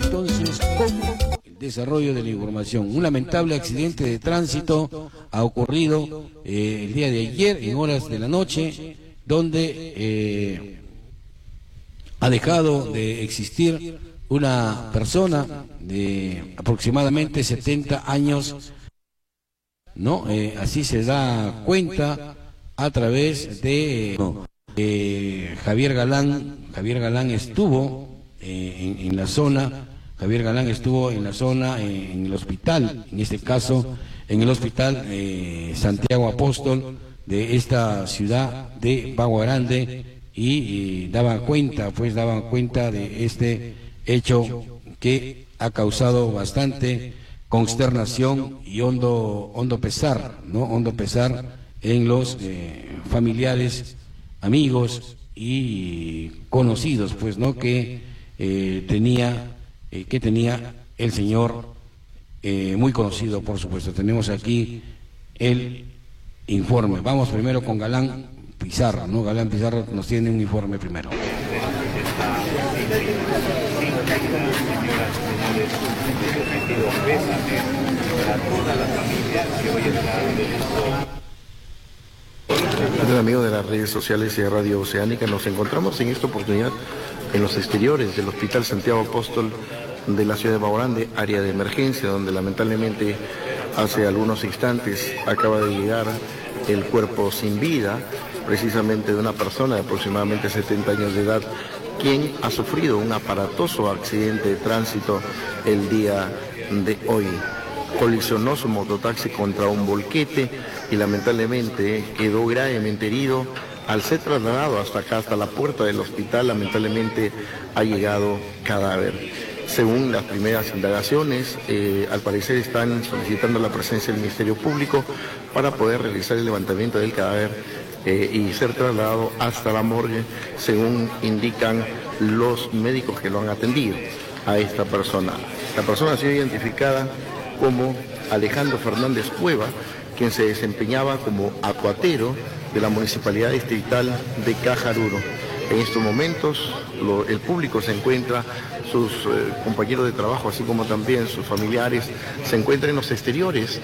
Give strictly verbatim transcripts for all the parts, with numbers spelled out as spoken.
entonces con el desarrollo de la información. Un lamentable accidente de tránsito ha ocurrido eh, el día de ayer en horas de la noche, donde eh, ha dejado de existir una persona de aproximadamente setenta años, ¿no? Eh, así se da cuenta a través de no, eh, Javier Galán. Javier Galán estuvo eh, en, en la zona, Javier Galán estuvo en la zona, eh, en el hospital, en este caso, en el hospital eh, Santiago Apóstol de esta ciudad de Bagua Grande, y, y daba cuenta, pues daban cuenta de este hecho que ha causado bastante consternación y hondo, hondo pesar, ¿no? Hondo pesar en los eh, familiares, amigos y conocidos, pues, ¿no? Que eh, tenía, eh, que tenía el señor, eh, muy conocido, por supuesto. Tenemos aquí el informe. Vamos primero con Galán Pizarro, ¿no? Galán Pizarro nos tiene un informe primero. Amigos de las redes sociales y de Radio Oceánica, nos encontramos en esta oportunidad en los exteriores del Hospital Santiago Apóstol de la ciudad de Bagua Grande, área de emergencia, donde lamentablemente hace algunos instantes acaba de llegar el cuerpo sin vida, precisamente de una persona de aproximadamente setenta años de edad, quien ha sufrido un aparatoso accidente de tránsito el día de hoy. Colisionó su mototaxi contra un volquete y lamentablemente quedó gravemente herido. Al ser trasladado hasta acá, hasta la puerta del hospital, lamentablemente ha llegado cadáver. Según las primeras indagaciones, eh, al parecer están solicitando la presencia del Ministerio Público para poder realizar el levantamiento del cadáver eh, y ser trasladado hasta la morgue, según indican los médicos que lo han atendido a esta persona. La persona ha sido identificada como Alejandro Fernández Cueva, quien se desempeñaba como acuatero de la Municipalidad Distrital de Cajaruro. En estos momentos lo, el público se encuentra, sus eh, compañeros de trabajo, así como también sus familiares, se encuentran en los exteriores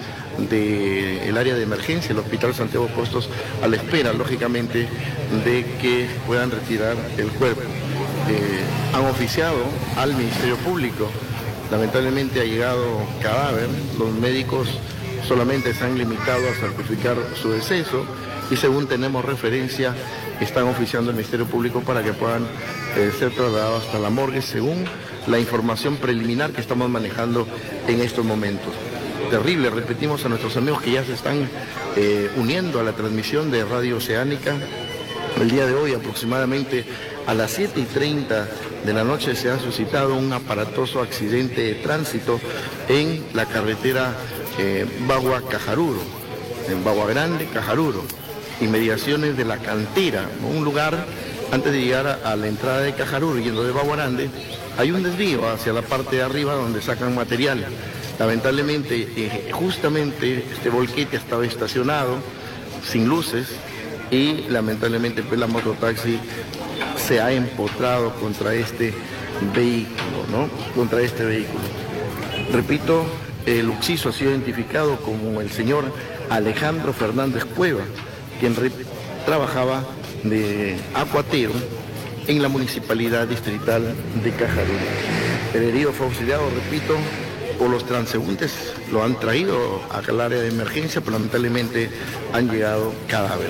del área de emergencia, el Hospital Santiago Apóstol, a la espera, lógicamente, de que puedan retirar el cuerpo. Eh, han oficiado al Ministerio Público. Lamentablemente ha llegado cadáver, los médicos solamente se han limitado a certificar su deceso y según tenemos referencia están oficiando el Ministerio Público para que puedan eh, ser trasladados hasta la morgue según la información preliminar que estamos manejando en estos momentos. Terrible, repetimos a nuestros amigos que ya se están eh, uniendo a la transmisión de Radio Oceánica. El día de hoy aproximadamente a las siete y treinta de la noche se ha suscitado un aparatoso accidente de tránsito en la carretera eh, Bagua-Cajaruro, en Bagua Grande, Cajaruro, inmediaciones de la cantera, un lugar antes de llegar a, a la entrada de Cajaruro, yendo de Bagua Grande, hay un desvío hacia la parte de arriba donde sacan material. Lamentablemente, eh, justamente este volquete estaba estacionado sin luces y lamentablemente pues, la mototaxi se ha empotrado contra este vehículo, ¿no? Contra este vehículo. Repito, el occiso ha sido identificado como el señor Alejandro Fernández Cueva, quien trabajaba de acuatero en la Municipalidad Distrital de Cajaruro. El herido fue auxiliado, repito, por los transeúntes, lo han traído acá al área de emergencia, pero lamentablemente han llegado cadáver.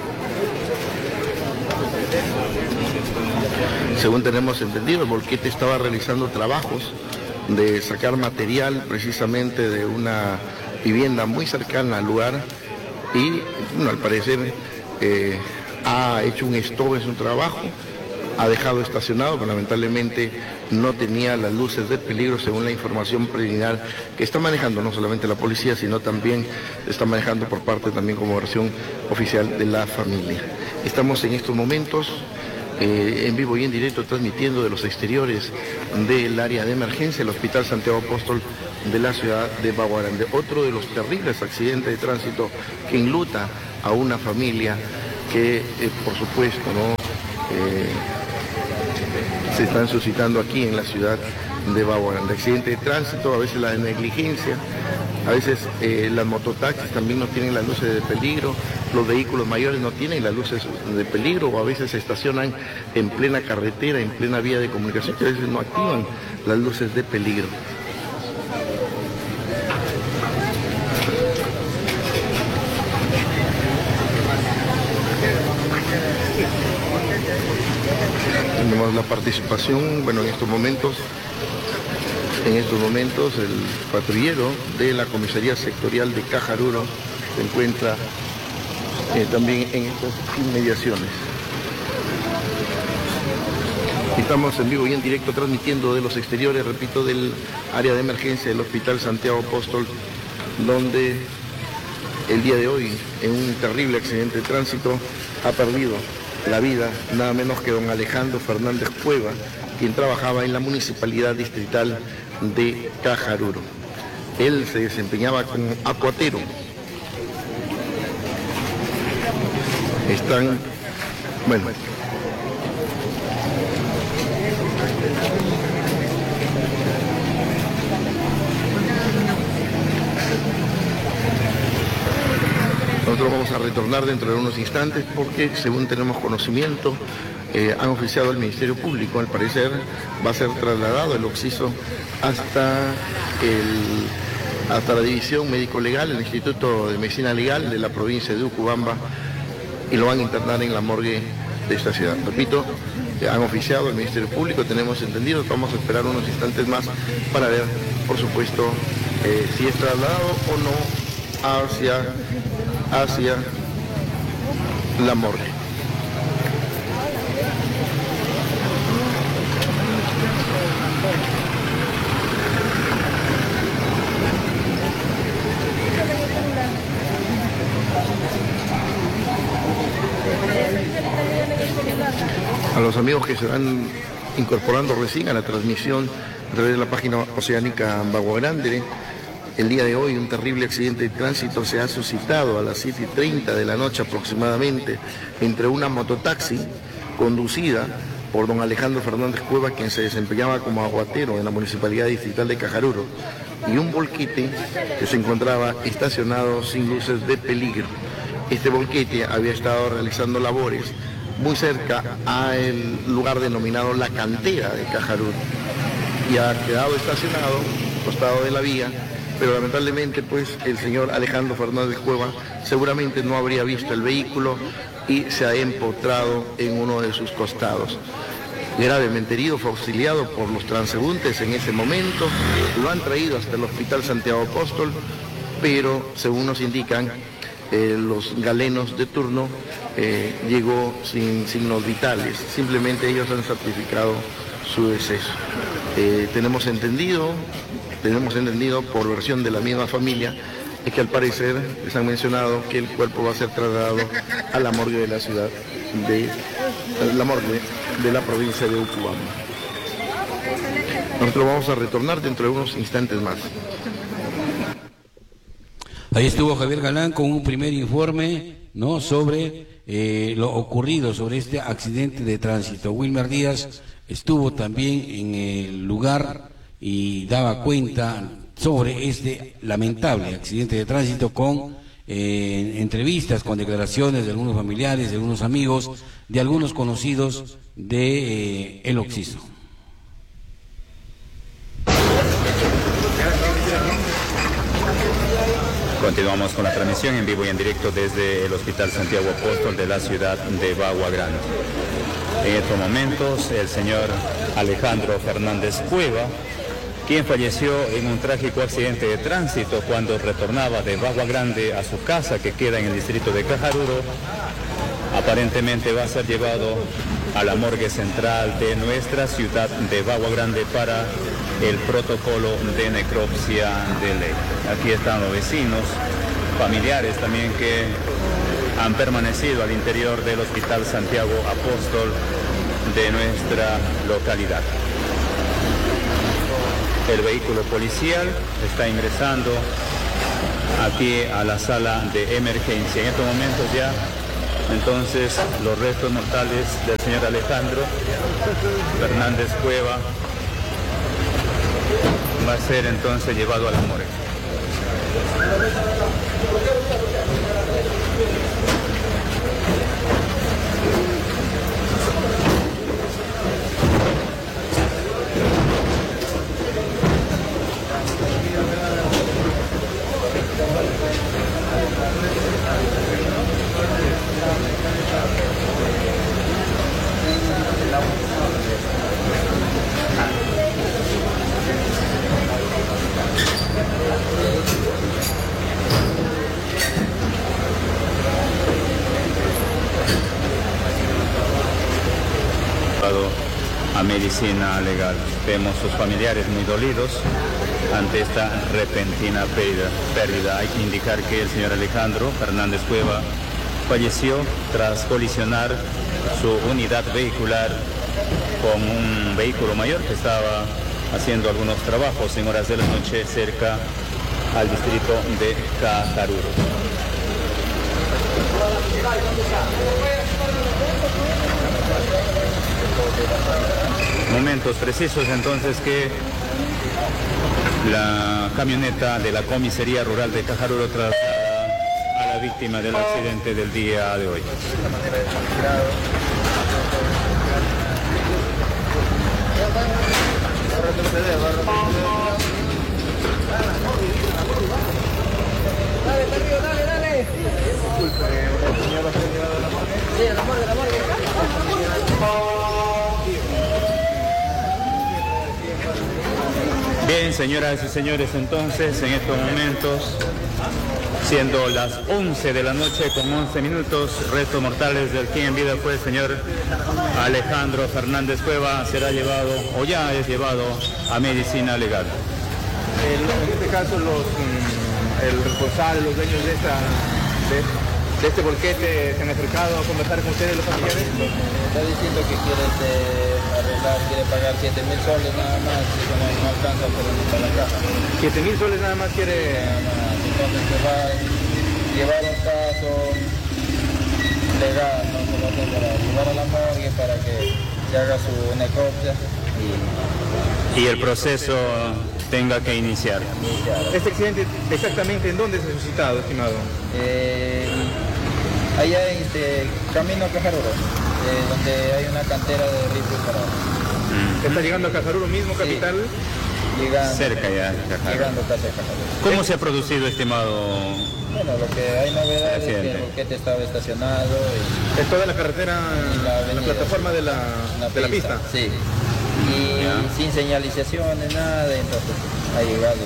Según tenemos entendido, el volquete estaba realizando trabajos de sacar material precisamente de una vivienda muy cercana al lugar y, bueno, al parecer eh, ha hecho un stop en su trabajo, ha dejado estacionado, pero lamentablemente no tenía las luces de peligro según la información preliminar que está manejando no solamente la policía, sino también está manejando por parte también como versión oficial de la familia. Estamos en estos momentos Eh, en vivo y en directo transmitiendo de los exteriores del área de emergencia, el Hospital Santiago Apóstol de la ciudad de Bagua Grande. Otro de los terribles accidentes de tránsito que enluta a una familia que, eh, por supuesto, ¿no? Eh, se están suscitando aquí en la ciudad de Bagua Grande. Accidente de tránsito, a veces la negligencia, a veces eh, las mototaxis también no tienen las luces de peligro, los vehículos mayores no tienen las luces de peligro, o a veces se estacionan en plena carretera, en plena vía de comunicación, que a veces no activan las luces de peligro. Tenemos la participación, bueno, en estos momentos, en estos momentos el patrullero de la Comisaría Sectorial de Cajaruro se encuentra eh, también en estas inmediaciones. Estamos en vivo y en directo transmitiendo de los exteriores, repito, del área de emergencia del Hospital Santiago Apóstol, donde el día de hoy, en un terrible accidente de tránsito, ha perdido la vida nada menos que don Alejandro Fernández Cueva, quien trabajaba en la Municipalidad Distrital de Cajaruro. Él se desempeñaba como acuatero. Están, bueno, nosotros vamos a retornar dentro de unos instantes porque, según tenemos conocimiento, eh, han oficiado al Ministerio Público. Al parecer va a ser trasladado el occiso hasta, el, hasta la División Médico-Legal, el Instituto de Medicina Legal de la provincia de Ucubamba, y lo van a internar en la morgue de esta ciudad. Repito, han oficiado al Ministerio Público, tenemos entendido, vamos a esperar unos instantes más para ver, por supuesto, eh, si es trasladado o no hacia... hacia la morgue. A los amigos que se van incorporando recién a la transmisión a través de la página oceánica Bagua Grande, el día de hoy un terrible accidente de tránsito se ha suscitado a las siete y treinta de la noche aproximadamente entre una mototaxi conducida por don Alejandro Fernández Cueva, quien se desempeñaba como aguatero en la Municipalidad Distrital de Cajaruro, y un volquete que se encontraba estacionado sin luces de peligro. Este volquete había estado realizando labores muy cerca al lugar denominado La Cantera de Cajaruro y ha quedado estacionado al costado de la vía, pero lamentablemente pues el señor Alejandro Fernández Cueva seguramente no habría visto el vehículo y se ha empotrado en uno de sus costados. Gravemente herido, fue auxiliado por los transeúntes en ese momento, lo han traído hasta el Hospital Santiago Apóstol, pero según nos indican eh, los galenos de turno, eh, llegó sin signos vitales, simplemente ellos han certificado su deceso. Eh, tenemos entendido, tenemos entendido por versión de la misma familia, es que al parecer les han mencionado que el cuerpo va a ser trasladado a la morgue de la ciudad de la morgue de la provincia de Ucubamba. Nosotros vamos a retornar dentro de unos instantes más. Ahí estuvo Javier Galán con un primer informe, ¿no?, sobre eh, lo ocurrido, sobre este accidente de tránsito. Wilmer Díaz estuvo también en el lugar y daba cuenta sobre este lamentable accidente de tránsito con eh, entrevistas, con declaraciones de algunos familiares, de algunos amigos, de algunos conocidos de eh, el occiso. Continuamos con la transmisión en vivo y en directo desde el Hospital Santiago Apóstol de la ciudad de Bagua Grande. En estos momentos el señor Alejandro Fernández Cueva, quien falleció en un trágico accidente de tránsito cuando retornaba de Bagua Grande a su casa que queda en el distrito de Cajaruro, aparentemente va a ser llevado a la morgue central de nuestra ciudad de Bagua Grande para el protocolo de necropsia de ley. Aquí están los vecinos, familiares también que han permanecido al interior del Hospital Santiago Apóstol de nuestra localidad. El vehículo policial está ingresando aquí a la sala de emergencia. En estos momentos ya, entonces, los restos mortales del señor Alejandro Fernández Cueva va a ser entonces llevado a la morgue. A medicina legal. Vemos sus familiares muy dolidos ante esta repentina pérdida. pérdida. Hay que indicar que el señor Alejandro Fernández Cueva falleció tras colisionar su unidad vehicular con un vehículo mayor que estaba haciendo algunos trabajos en horas de la noche cerca al distrito de Cajaruro. Momentos precisos entonces que la camioneta de la comisaría rural de Cajaruro traslada a la víctima del accidente del día de hoy. Dale, dale, dale. Sí, la morgue, la morgue. Bien, señoras y señores, entonces, en estos momentos, siendo las once de la noche con once minutos, restos mortales del quien en vida fue el señor Alejandro Fernández Cueva, será llevado, o ya es llevado, a medicina legal. El, en este caso, los, el responsable, los dueños de, esta, de, de este volquete se han acercado a conversar con ustedes, los familiares. Está diciendo que quiere este, arreglar, quiere pagar siete mil soles nada más, y no, no alcanza por para la caja. siete mil soles nada más quiere... Nada más. Entonces se va a llevar un caso legal, ¿no? Se va a hacer para llevar a la morgue para que se haga su necropsia y... Y el proceso tenga que iniciar. iniciar. ¿Este accidente exactamente en dónde se ha suscitado, estimado? Eh, allá en este camino a Cajaruro, eh, donde hay una cantera de rifles para... Mm. ¿Está llegando a Cajaruro mismo, Sí. capital? Llegando, Cerca ya, Cajaruro. llegando casi a Cajaruro. ¿Cómo se ha producido, estimado? Bueno, lo que hay novedad es que Accidente. el boquete estaba estacionado y En toda la carretera, en la, en la avenida, plataforma de la, en la de la pista. Sí. Y Ya. sin señalizaciones, nada, entonces ha llegado.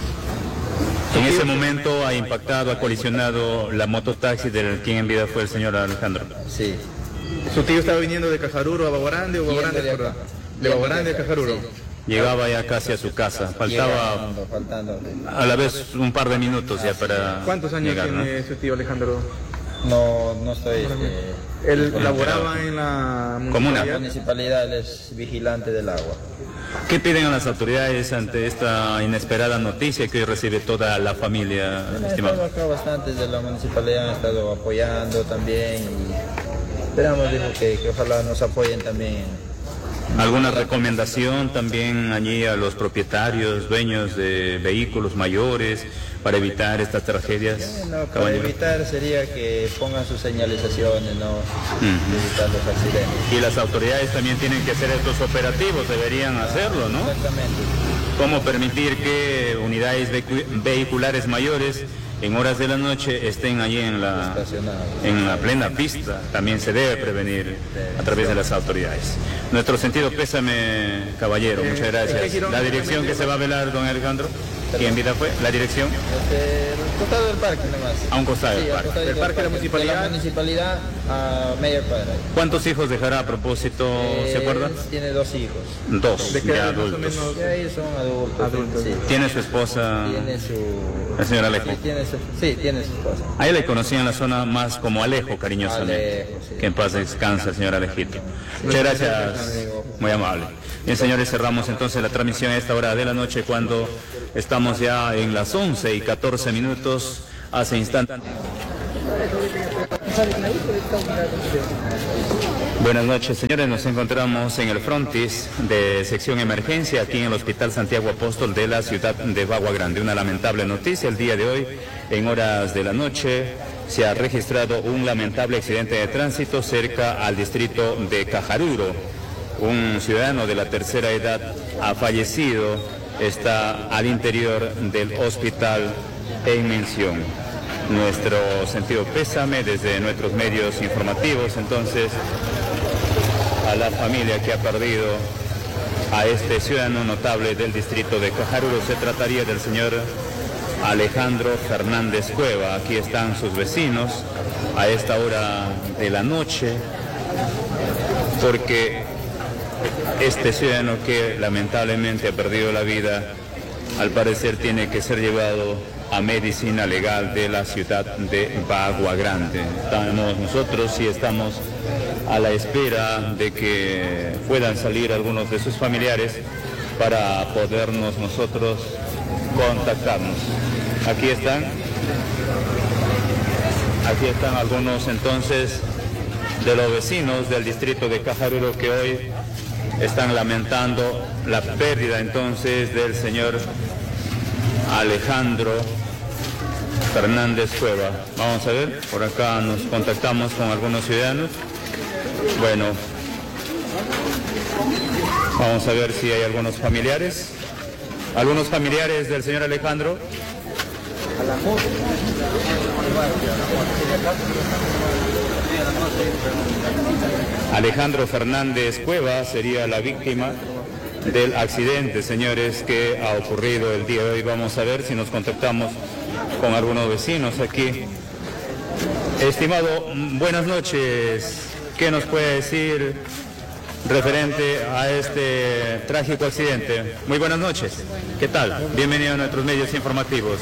En ese momento ha impactado, ha colisionado la mototaxi del quien en vida fue el señor Alejandro. Sí. ¿Su tío estaba viniendo de Cajaruro a Baguarande o Baguarande Yendo de a acá. De Baguarande a Cajaruro. Sí. Llegaba ya casi a su casa. Faltaba Llegando, faltando. a la vez un par de minutos ya para ¿Cuántos años llegar, ¿no? tiene su tío Alejandro? No, no estoy... Este, Él laboraba en la Comuna. la municipalidad, él es vigilante del agua. ¿Qué piden a las autoridades ante esta inesperada noticia que hoy recibe toda la familia, Bueno, han estado estimado? acá bastantes de la municipalidad, han estado apoyando también y esperamos dijo, que, que ojalá nos apoyen también. ¿Alguna recomendación también allí a los propietarios, dueños de vehículos mayores para evitar estas tragedias, Bueno, para caballero? evitar sería que pongan sus señalizaciones, ¿no? Ujú. Evitar los accidentes. Y las autoridades también tienen que hacer estos operativos, deberían hacerlo, ¿no? Exactamente. ¿Cómo permitir que unidades vehicu- vehiculares mayores en horas de la noche estén allí en la, Estacionados. en la plena pista? También se debe prevenir a través de las autoridades. Nuestro sentido pésame, caballero, muchas ¿en qué gracias. girón La dirección que se va a velar, don Alejandro, ¿quién vida fue? La dirección Este, el costado del parque nomás. a un costado Sí, del al parque. costado Del parque de la municipalidad. De la municipalidad a media cuadra. ¿Cuántos hijos dejará a propósito, se Eh, acuerda? él Tiene dos hijos. Dos, ¿De qué ya edad más o adultos. menos? Ya ellos son adultos. Adultos. Sí. ¿Tiene su esposa, Tiene su... el señor Alejo? Sí, tiene su, sí, tiene su esposa. A él le conocían en la zona más como Alejo, cariñosamente. Alejo, sí. Que en paz descanse, señor Alejito. Muchas gracias, muy amable. Bien, señores, cerramos entonces la transmisión a esta hora de la noche cuando estamos ya en las once y catorce minutos, hace instantes. Buenas noches, señores. Nos encontramos en el frontis de sección emergencia aquí en el Hospital Santiago Apóstol de la ciudad de Bagua Grande. Una lamentable noticia el día de hoy, en horas de la noche, se ha registrado un lamentable accidente de tránsito cerca al distrito de Cajaruro. Un ciudadano de la tercera edad ha fallecido, está al interior del hospital en mención. Nuestro sentido pésame desde nuestros medios informativos, entonces, a la familia que ha perdido a este ciudadano notable del distrito de Cajaruro. Se trataría del señor Alejandro Fernández Cueva. Aquí están sus vecinos a esta hora de la noche, porque este ciudadano que lamentablemente ha perdido la vida, al parecer tiene que ser llevado a medicina legal de la ciudad de Bagua Grande. Estamos nosotros y estamos a la espera de que puedan salir algunos de sus familiares para podernos nosotros contactarnos. Aquí están, aquí están algunos entonces de los vecinos del distrito de Cajaruro que hoy están lamentando la pérdida entonces del señor Alejandro Fernández Cueva. Vamos a ver, por acá nos contactamos con algunos ciudadanos. Bueno, vamos a ver si hay algunos familiares. ¿Algunos familiares del señor Alejandro? Alejandro Fernández Cueva sería la víctima del accidente, señores, que ha ocurrido el día de hoy. Vamos a ver si nos contactamos con algunos vecinos aquí. Estimado, buenas noches. ¿Qué nos puede decir referente a este trágico accidente? Muy buenas noches. ¿Qué tal? Bienvenido a nuestros medios informativos.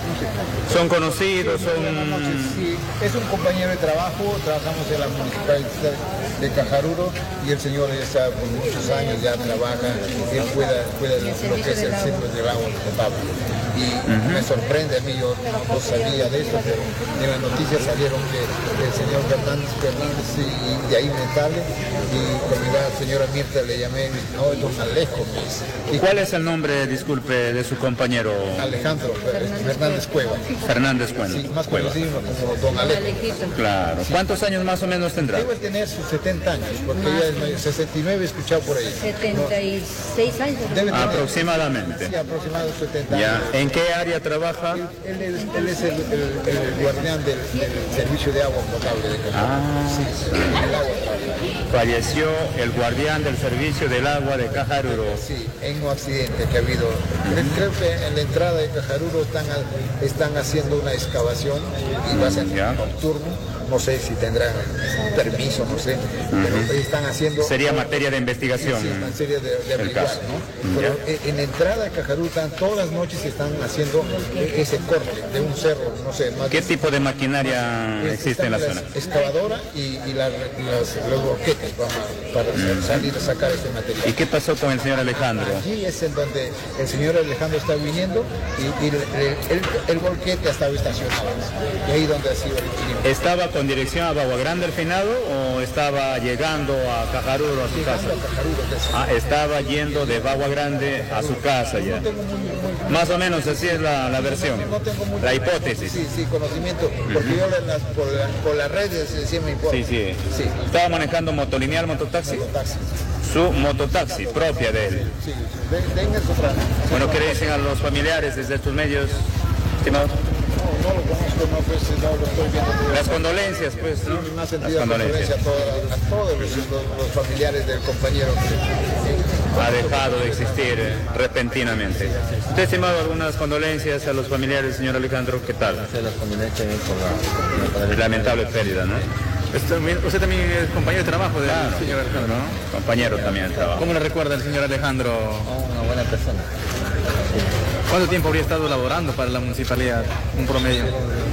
¿Son conocidos? Son... Buenas noches, sí. Es un compañero de trabajo, trabajamos en la municipalidad de Cajaruro y el señor está por muchos años ya trabaja, él cuida, cuida lo que es el centro del agua potable. Y uh-huh. me sorprende a mí, yo no, no sabía de esto, pero en las noticias salieron que el señor Fernández Fernández y de ahí me sale, y con la señora Mirta le llamé, no, es don Alejo. Pues. ¿Y cuál es el nombre, disculpe, de su compañero? Alejandro Fernández Cueva. Fernández Cueva. Sí, más conocido como don Alejo. Claro. ¿Cuántos años más o menos tendrá? Debe tener sus setenta años, porque ella es mayor, sesenta y nueve he escuchado por ahí. setenta y seis años. Debe tener, aproximadamente. Sí, aproximadamente setenta ya. años. ¿En qué área trabaja? Él, él es, él es el, el, el guardián del, del servicio de agua potable de Cajaruro. Ah, sí, sí, el agua. Falleció el guardián del servicio del agua de Cajaruro. Sí, en un accidente que ha habido. Uh-huh. Creo que en la entrada de Cajaruro están, están haciendo una excavación y va a ser nocturno. No sé si tendrán permiso, no sé, uh-huh. pero están haciendo... Sería materia de investigación. Sí, sí, materia de, de averiguar, ¿no? Pero yeah. en la entrada de Cajaruro están, todas las noches están haciendo ese corte de un cerro, no sé. Más ¿Qué de... tipo de maquinaria es, existe en la zona? Excavadora y, y la, las, los boquetes para, para uh-huh. salir a sacar este material. ¿Y qué pasó con el señor Alejandro? Aquí es en donde el señor Alejandro está viniendo y, y el, el, el, el volquete ha estado estacionado. Y ahí donde ha sido el equilibrio. ¿Estaba con dirección a Bagua Grande el finado o estaba llegando a Cajaruro a su casa? A Cajaruro, ah, estaba yendo de Bagua Grande a su casa ya. No muy, muy, Más o menos así es la, la versión, no tengo muy, la hipótesis. Sí, sí, conocimiento, porque uh-huh. yo la, por, la, por las redes decía mi hipótesis. Sí, sí, sí. ¿Estaba manejando motolineal, mototaxi? Mototaxi. Su mototaxi propia de él. Sí, venga su frase. Bueno, ¿qué le dicen a los familiares desde estos medios, estimados? No, no lo conozco, no, pues no lo estoy viendo. Las condolencias, pues, ¿no? Sí, más sentido condolencia a, toda, a todos los, los familiares del compañero que ha dejado de existir eh, repentinamente. ¿Usted, estimado, algunas condolencias a los familiares, señor Alejandro? ¿Qué tal? Las condolencias por la, lamentable pérdida, ¿no? Usted también es compañero de trabajo del claro, señor Alejandro, ¿no? Compañero también de trabajo. ¿Cómo le recuerda el señor Alejandro? Oh, una buena persona. ¿Cuánto tiempo habría estado laborando para la municipalidad? Un promedio.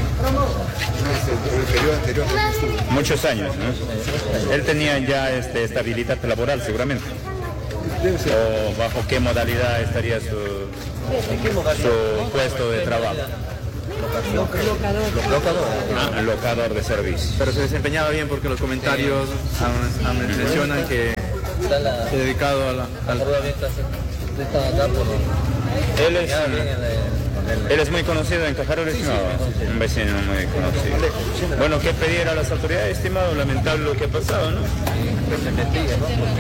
Muchos años, ¿no? Él tenía ya este, estabilidad laboral, seguramente. ¿O bajo qué modalidad estaría su, su puesto de trabajo? Locador. Locador. Ah, locador de servicio. Pero se desempeñaba bien porque los comentarios han- han- mencionan que Está la... se ha dedicado a la... al- Están acá por... Él es, Ya bien en el- él es muy conocido en Cajaruro, estimado. Un vecino muy conocido. Bueno, ¿qué pedir a las autoridades, estimado? Lamentable lo que ha pasado, ¿no? que se investigue, ¿no? Porque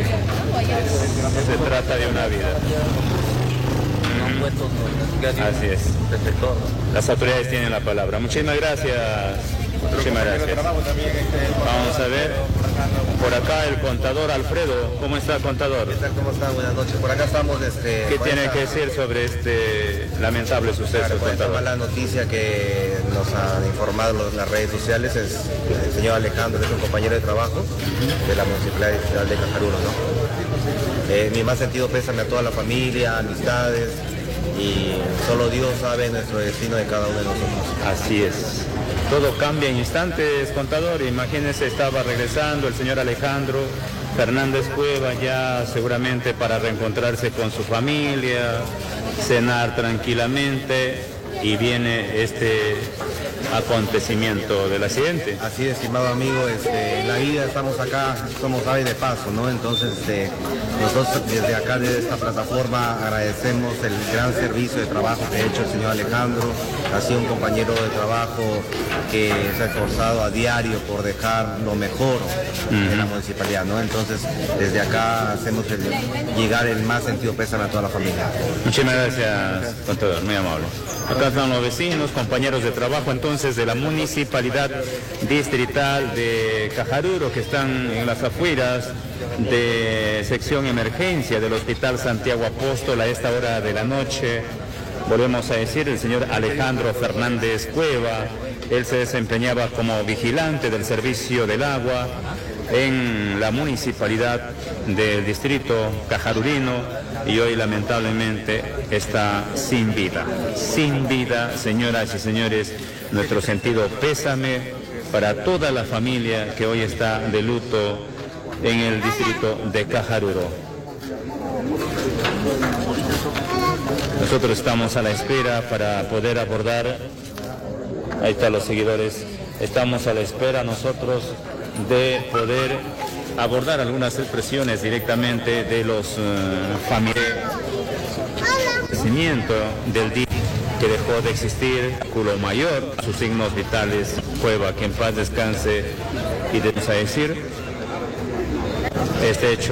Se trata de una vida. no han puesto Así es. de sector, ¿no? Las autoridades tienen la palabra. Muchísimas gracias. Muchísimas gracias. Vamos a ver. Por acá el contador Alfredo. ¿Cómo está, contador? ¿Qué tal? ¿Cómo están? Buenas noches. Por acá estamos. Este, ¿Qué con tiene esta- que decir sobre este lamentable suceso, Claro, con esta contador? mala noticia que nos han informado los- las redes sociales? Es el señor Alejandro, es un compañero de trabajo de la Municipalidad Distrital de Cajaruro, ¿no? Eh, mi más sentido pésame a toda la familia, amistades, y solo Dios sabe nuestro destino de cada uno de nosotros. Así es. Todo cambia en instantes, contador. Imagínese, estaba regresando el señor Alejandro Fernández Cueva ya seguramente para reencontrarse con su familia, cenar tranquilamente, y viene este acontecimiento del accidente. Así es, estimado amigo, este, en la vida estamos acá, somos aves de paso, ¿no? Entonces, este, nosotros desde acá, desde esta plataforma, agradecemos el gran servicio de trabajo que ha hecho el señor Alejandro. Ha sido un compañero de trabajo que se ha esforzado a diario por dejar lo mejor de la municipalidad, ¿no? Entonces, desde acá hacemos el, llegar el más sentido pésame a toda la familia. Muchísimas gracias, contador, muy amable. Acá están los vecinos, compañeros de trabajo entonces de la Municipalidad Distrital de Cajaruro, que están en las afueras de sección emergencia del Hospital Santiago Apóstol a esta hora de la noche. Volvemos a decir, el señor Alejandro Fernández Cueva, él se desempeñaba como vigilante del servicio del agua en la municipalidad del distrito cajarurino, y hoy lamentablemente está sin vida. Sin vida, señoras y señores, nuestro sentido pésame para toda la familia que hoy está de luto en el distrito de Cajaruro. Nosotros estamos a la espera para poder abordar, ahí están los seguidores, estamos a la espera nosotros de poder abordar algunas expresiones directamente de los uh, familiares. Crecimiento del día que dejó de existir, culo mayor, sus signos vitales, Cueva, que en paz descanse, y debemos a decir, este hecho.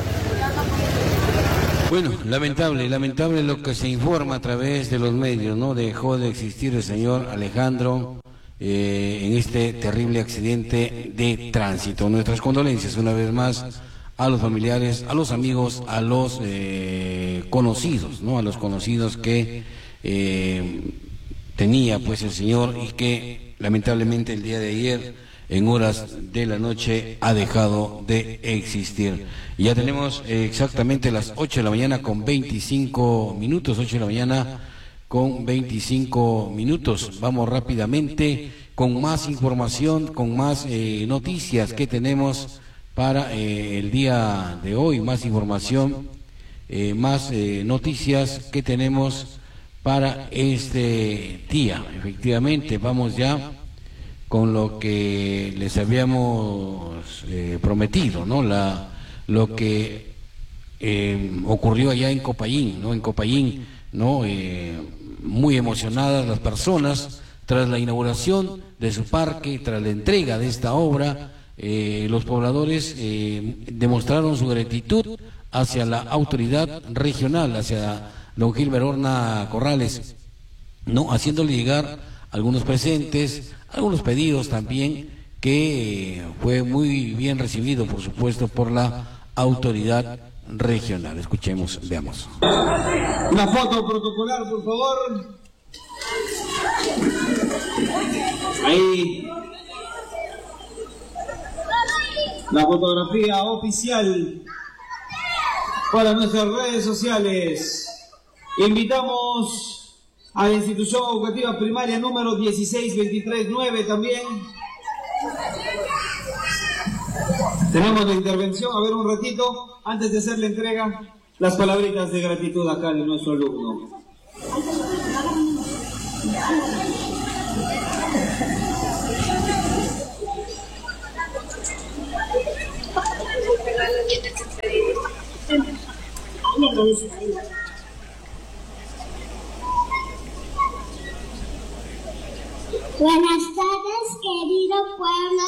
Bueno, lamentable, lamentable lo que se informa a través de los medios, ¿no? Dejó de existir el señor Alejandro eh, en este terrible accidente de tránsito. Nuestras condolencias una vez más a los familiares, a los amigos, a los eh, conocidos, ¿no? A los conocidos que eh, tenía pues el señor, y que lamentablemente el día de ayer en horas de la noche ha dejado de existir. Y ya tenemos eh, exactamente las ocho de la mañana con veinticinco minutos, ocho de la mañana con veinticinco minutos. Vamos rápidamente con más información, con más eh, noticias que tenemos para eh, el día de hoy, más información, eh, más eh, noticias que tenemos para este día. Efectivamente, vamos ya con lo que les habíamos eh, prometido, ¿no? La, lo que eh, ocurrió allá en Copayín, ¿no? En Copayín, ¿no? Eh, muy emocionadas las personas tras la inauguración de su parque, tras la entrega de esta obra. Eh, los pobladores eh, demostraron su gratitud hacia la autoridad regional, hacia don Gilbert Horna Corrales, ¿no? Haciéndole llegar algunos presentes, algunos pedidos también, que fue muy bien recibido, por supuesto, por la autoridad regional. Escuchemos, veamos. Una foto protocolar, por favor. Ahí. La fotografía oficial para nuestras redes sociales. Invitamos a la institución educativa primaria número dieciséis veintitrés nueve también. Tenemos la intervención, a ver un ratito, antes de hacer la entrega, las palabritas de gratitud acá de nuestro alumno. Buenas tardes, querido pueblo